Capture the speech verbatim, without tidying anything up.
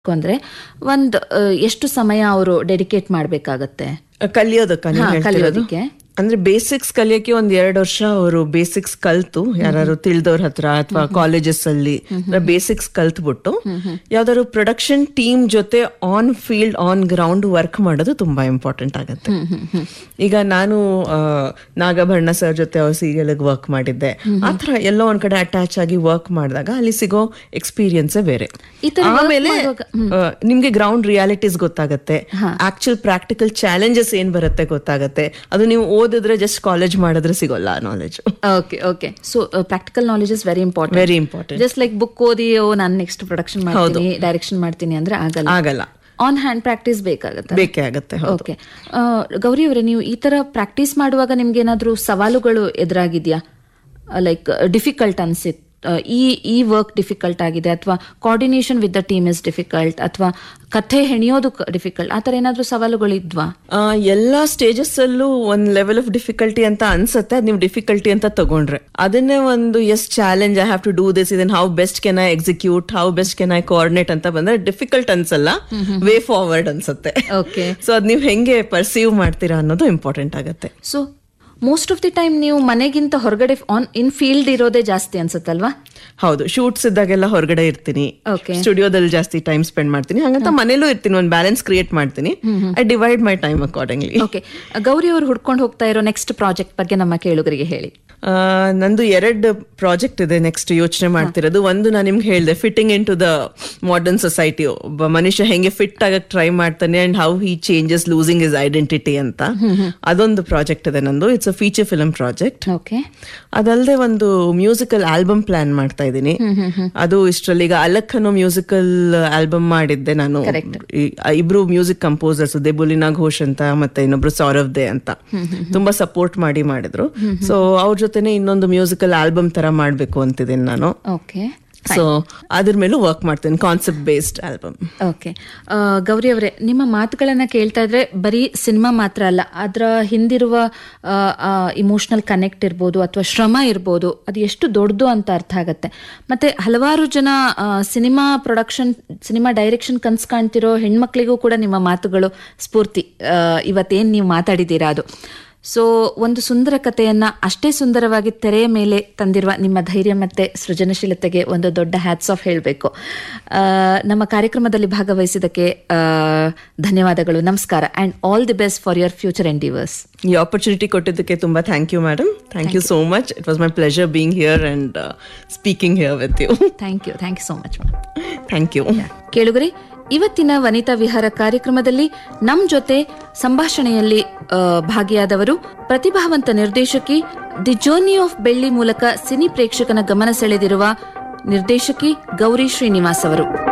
ಅಂದ್ರೆ ಒಂದ್ ಎಷ್ಟು ಸಮಯ ಅವರು ಡೆಡಿಕೇಟ್ ಮಾಡ್ಬೇಕಾಗತ್ತೆ ಕಲಿಯೋದಕ್ಕ ನೀವು ಹಾ, ಹೇಳ್ತಿರೋದು? ಕಲಿಯೋದಕ್ಕೆ? ಅಂದ್ರೆ ಬೇಸಿಕ್ಸ್ ಕಲಿಯಕ್ಕೆ ಒಂದ್ ಎರಡು ವರ್ಷ ಅವರು ಬೇಸಿಕ್ಸ್ ಕಲ್ತು ಯಾರು ತಿಳಿದವ್ರ ಹತ್ರ ಅಥವಾ ಕಾಲೇಜಸ್ ಅಲ್ಲಿ ಬೇಸಿಕ್ಸ್ ಕಲ್ತ್ಬಿಟ್ಟು ಯಾವ್ದಾದ್ರು ಪ್ರೊಡಕ್ಷನ್ ಟೀಮ್ ಜೊತೆ on field on ground work ಮಾಡೋದು ತುಂಬಾ ಇಂಪಾರ್ಟೆಂಟ್ ಆಗುತ್ತೆ. ಈಗ ನಾನು ಆ, ನಾಗಭರಣ ಸರ್ ಜೊತೆ ಅವ್ರ ಸೀರಿಯಲ್ ವರ್ಕ್ ಮಾಡಿದ್ದೆ. ಆತರ ಎಲ್ಲೋ ಒಂದ್ ಕಡೆ ಅಟ್ಯಾಚ್ ಆಗಿ ವರ್ಕ್ ಮಾಡಿದಾಗ ಅಲ್ಲಿ ಸಿಗೋ ಎಕ್ಸ್ಪೀರಿಯನ್ಸ್ ಬೇರೆ. ಈ ತರ work ಆಮೇಲೆ ಮಾಡುವಾಗ- ಆ, ನಿಮ್ಗೆ ಗ್ರೌಂಡ್ ರಿಯಾಲಿಟೀಸ್ ಗೊತ್ತಾಗತ್ತೆ, ಆಕ್ಚುಲ್ ಪ್ರಾಕ್ಟಿಕಲ್ ಚಾಲೆಂಜಸ್ ಏನ್ ಬರುತ್ತೆ ಗೊತ್ತಾಗತ್ತೆ. ಅದು ನೀವು ಓದಿದ್ರೆ ಜಸ್ಟ್ ಕಾಲೇಜ್ ಮಾಡಿದ್ರೆ ಸಿಗೋಲ್ಲ knowledge. Okay okay so practical knowledge is very important. Very important. Just like book ಓದಿ ಓ ನಾನು ನೆಕ್ಸ್ಟ್ ಪ್ರೊಡಕ್ಷನ್ ಮಾಡ್ತೀನಿ ಡೈರೆಕ್ಷನ್ ಮಾಡ್ತೀನಿ ಅಂದ್ರೆ ಆಗಲ್ಲ. ಆಗಲ್ಲ, ಆನ್ ಹ್ಯಾಂಡ್ ಪ್ರಾಕ್ಟೀಸ್ ಬೇಕಾಗತ್ತೆ. ಬೇಕೇ ಆಗತ್ತೆ. ಹೌದು. ಓಕೆ ಗೌರಿ ಅವರೇ, ನೀವು ಈ ತರ ಪ್ರಾಕ್ಟೀಸ್ ಮಾಡುವಾಗ ನಿಮ್ಗೆ ಏನಾದ್ರೂ ಸವಾಲುಗಳು ಎದುರಾಗಿದ್ಯಾ? ಲೈಕ್ ಡಿಫಿಕಲ್ಟ್ ಅನ್ಸಿತ್ ಈ ಈ ವರ್ಕ್ ಡಿಫಿಕಲ್ಟ್ ಆಗಿದೆ, ಅಥವಾ coordination with the team is difficult, ಅಥವಾ ಕಥೆ ಹೆಣಿಯೋದು ಡಿಫಿಕಲ್ಟ್, ಆತರ ಏನಾದ್ರೂ ಸವಾಲುಗಳು ಇದ್ವಾ? ಆ, ಎಲ್ಲಾ ಸ್ಟೇಜಸ್ ಅಲ್ಲೂ ಒಂದ್ ಲೆವೆಲ್ ಆಫ್ ಡಿಫಿಕಲ್ಟಿ ಅಂತ ಅನ್ಸುತ್ತೆ. ಅದ್ ನೀವು ಡಿಫಿಕಲ್ಟಿ ಅಂತ ತಗೊಂಡ್ರೆ ಅದನ್ನೇ ಒಂದು S challenge, I have to do this, ಇದನ್ how best can I execute, how best can I coordinate ಅಂತ ಬಂದ್ರೆ ಡಿಫಿಕಲ್ಟ್ ಅನ್ಸಲ್ಲ, ವೇ ಫಾರ್ವರ್ಡ್ ಅನ್ಸುತ್ತೆ. ಓಕೆ. ಸೊ ಅದ್ ನೀವು ಹೆಂಗೆ ಪರ್ಸೀವ್ ಮಾಡ್ತೀರಾ ಅನ್ನೋದು ಇಂಪಾರ್ಟೆಂಟ್ ಆಗುತ್ತೆ. So most of the time ನೀವು ಮನೆಗಿಂತ ಹೊರಗಡೆ ಆನ್ ಇನ್ ಫೀಲ್ಡ್ ಇರೋದೇ ಜಾಸ್ತಿ ಅನ್ಸುತ್ತಲ್ವಾ? ಹೌದು, ಶೂಟ್ಸ್ ಇದ್ದಾಗೆಲ್ಲ ಹೊರಗಡೆ ಇರ್ತೀನಿ, Okay. ಸ್ಟುಡಿಯೋದಲ್ಲಿ ಜಾಸ್ತಿ ಟೈಮ್ ಸ್ಪೆಂಡ್ ಮಾಡ್ತೀನಿ. ಹಾಗಂತ ಮನೇಲೂ ಇರ್ತೀನಿ, ಒಂದು ಬ್ಯಾಲೆನ್ಸ್ ಕ್ರಿಯೇಟ್ ಮಾಡ್ತೀನಿ. I divide my time accordingly. Okay. Gauri ಅವರು ಹುಡ್ಕೊಂಡು ಹೋಗ್ತಾ ಇರೋ ನೆಕ್ಸ್ಟ್ ಪ್ರಾಜೆಕ್ಟ್ ಬಗ್ಗೆ ನಮ್ಮ ಕೇಳುಗರಿಗೆ ಹೇಳಿ. ಆ, ನಂದು ಎರಡು ಪ್ರಾಜೆಕ್ಟ್ ಇದೆ ನೆಕ್ಸ್ಟ್ ಯೋಚನೆ ಮಾಡ್ತಿರೋದು. ಒಂದು ನಾನು ನಿಮ್ಗೆ ಹೇಳಿದೆ, fitting in to the modern society. ಒಬ್ಬ ಮನುಷ್ಯ ಹೆಂಗೆ ಫಿಟ್ ಆಗಕ್ ಟ್ರೈ ಮಾಡ್ತಾನೆ and how he changes losing is identity ಅಂತ. ಅದೊಂದು ಪ್ರಾಜೆಕ್ಟ್ ಇದೆ ನಂದು. It's a feature film project. Okay. ಅದಲ್ಲದೆ ಒಂದು ಮ್ಯೂಸಿಕಲ್ ಆಲ್ಬಮ್ ಪ್ಲಾನ್ ಮಾಡ್ತಾ ಇದ್ದೀನಿ. ಅದು ಇಷ್ಟರಲ್ಲಿ ಈಗ ಅಲಕ್ ಅನ್ನೋ ಮ್ಯೂಸಿಕಲ್ ಆಲ್ಬಮ್ ಮಾಡಿದ್ದೆ ನಾನು. ಈ- ಇಬ್ರು ಮ್ಯೂಸಿಕ್ ಕಂಪೋಸರ್ಸ್, ದೇಬುಲಿನಾ ಘೋಷ್ ಅಂತ ಮತ್ತೆ ಇನ್ನೊಬ್ರು ಸೌರವ್ ದೇ ಅಂತ, ತುಂಬಾ ಸಪೋರ್ಟ್ ಮಾಡಿ ಮಾಡಿದ್ರು. ಸೊ ಅವ್ರ ಜೊತೆನೆ ಇನ್ನೊಂದು ಮ್ಯೂಸಿಕಲ್ ಆಲ್ಬಮ್ ತರ ಮಾಡ್ಬೇಕು ಅಂತಿದ್ದೀನಿ ನಾನು. ಓಕೆ. ಸೊ ಅದ್ರ ಮೇಲೂ ವರ್ಕ್ ಮಾಡ್ತೀನಿ, concept based album. Okay. Gauri ಅವರೇ, ನಿಮ್ಮ ಮಾತುಗಳನ್ನ ಕೇಳ್ತಾ ಇದ್ರೆ ಬರೀ ಸಿನಿಮಾ ಮಾತ್ರ ಅಲ್ಲ, ಅದರ ಹಿಂದಿರುವ ಇಮೋಷನಲ್ ಕನೆಕ್ಟ್ ಇರ್ಬೋದು ಅಥವಾ ಶ್ರಮ ಇರ್ಬೋದು, ಅದು ಎಷ್ಟು ದೊಡ್ಡದು ಅಂತ ಅರ್ಥ ಆಗತ್ತೆ. ಮತ್ತೆ ಹಲವಾರು ಜನ ಸಿನಿಮಾ ಪ್ರೊಡಕ್ಷನ್, ಸಿನಿಮಾ ಡೈರೆಕ್ಷನ್ ಕನ್ಸ್ ಕಾಣ್ತಿರೋ ಹೆಣ್ಮಕ್ಳಿಗೂ ಕೂಡ ನಿಮ್ಮ ಮಾತುಗಳು ಸ್ಫೂರ್ತಿ. ಆ, ಇವತ್ತೇನ್ ನೀವು ಮಾತಾಡಿದ್ದೀರಾ ಅದು. ಸೊ ಒಂದು ಸುಂದರ ಕಥೆಯನ್ನ ಅಷ್ಟೇ ಸುಂದರವಾಗಿ ತೆರೆಯ ಮೇಲೆ ತಂದಿರುವ ನಿಮ್ಮ ಧೈರ್ಯ ಮತ್ತೆ ಸೃಜನಶೀಲತೆಗೆ ಒಂದು ದೊಡ್ಡ ಹ್ಯಾಟ್ಸ್ ಆಫ್ ಹೇಳಬೇಕು. ನಮ್ಮ ಕಾರ್ಯಕ್ರಮದಲ್ಲಿ ಭಾಗವಹಿಸಿದ್ದಕ್ಕೆ ಆ, ಧನ್ಯವಾದಗಳು, ನಮಸ್ಕಾರ, and all the best for your future endeavours. ಈ ಆಪರ್ಚುನಿಟಿ ಕೊಟ್ಟಿದ್ದಕ್ಕೆ ತುಂಬಾ thank you madam. Thank you so much. It was my pleasure being here and speaking here with you. Thank you thank you so much. Thank you. ಕೇಳುಗರೆ, ಇವತ್ತಿನ ವನಿತಾ ವಿಹಾರ ಕಾರ್ಯಕ್ರಮದಲ್ಲಿ ನಮ್ ಜೊತೆ ಸಂಭಾಷಣೆಯಲ್ಲಿ ಆ, ಭಾಗಿಯಾದವರು ಪ್ರತಿಭಾವಂತ ನಿರ್ದೇಶಕಿ, ದಿ ಜರ್ನಿ ಆಫ್ ಬೆಳ್ಳಿ ಮೂಲಕ ಸಿನಿ ಪ್ರೇಕ್ಷಕನ ಗಮನ ಸೆಳೆದಿರುವ ನಿರ್ದೇಶಕಿ ಗೌರಿ ಶ್ರೀನಿವಾಸ್ ಅವರು.